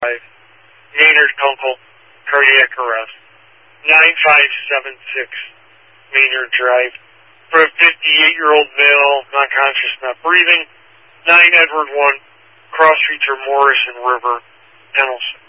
Maynard Kunkel, cardiac arrest. 9576 Maynard Drive. For a 58-year-old male, not conscious, not breathing. 9 Edward 1, Cross Streets or Morrison River, Ennelson.